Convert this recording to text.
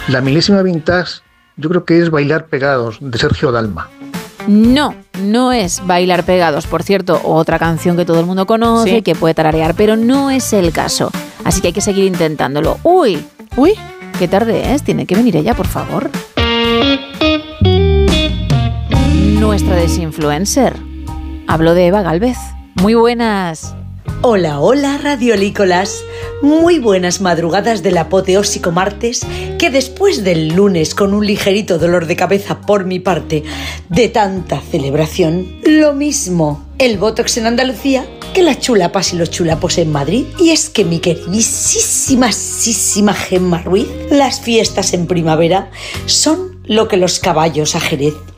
La milésima vintage yo creo que es Bailar Pegados, de Sergio Dalma. No, no es Bailar Pegados. Por cierto, otra canción que todo el mundo conoce, Sí. que puede tararear, pero no es el caso. Así que hay que seguir intentándolo. ¡Uy! Uy, ¡Qué tarde es! Tiene que venir ella, por favor. Nuestra desinfluencer. Hablo de Eva Gálvez. Muy buenas. Hola, hola, radiolícolas. Muy buenas madrugadas del apoteósico martes, que después del lunes con un ligerito dolor de cabeza por mi parte de tanta celebración, lo mismo el Botox en Andalucía que las chulapas y los chulapos en Madrid. Y es que mi queridísima Gemma Ruiz, las fiestas en primavera son lo que los caballos a Jerez.